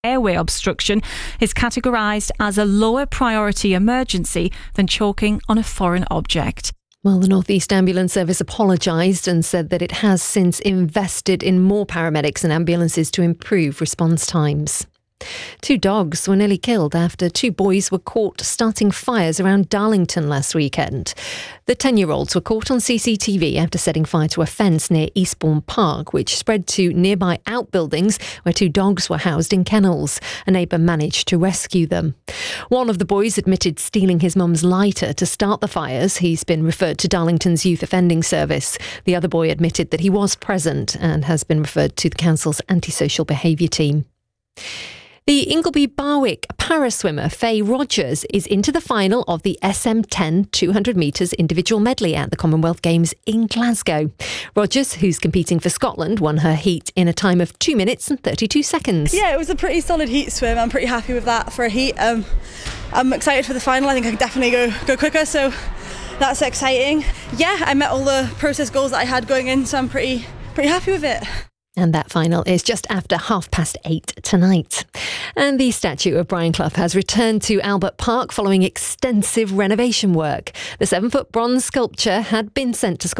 Airway obstruction is categorised as a lower priority emergency than choking on a foreign object. Well, the North East Ambulance Service apologised and said that it has since invested in more paramedics and ambulances to improve response times. 2 dogs were nearly killed after 2 boys were caught starting fires around Darlington last weekend. The 10-year-olds were caught on CCTV after setting fire to a fence near Eastbourne Park, which spread to nearby outbuildings where 2 dogs were housed in kennels. A neighbour managed to rescue them. One of the boys admitted stealing his mum's lighter to start the fires. He's been referred to Darlington's Youth Offending Service. The other boy admitted that he was present and has been referred to the council's antisocial behaviour team. The Ingleby Barwick paraswimmer Faye Rogers is into the final of the SM10 200 metres individual medley at the Commonwealth Games in Glasgow. Rogers, who's competing for Scotland, won her heat in a time of 2 minutes and 32 seconds. Yeah, it was a pretty solid heat swim. I'm pretty happy with that for a heat. I'm excited for the final. I think I can definitely go quicker, so that's exciting. Yeah, I met all the process goals that I had going in, so I'm pretty happy with it. And that final is just after 8:30 tonight. And the statue of Brian Clough has returned to Albert Park following extensive renovation work. The 7-foot bronze sculpture had been sent to Scotland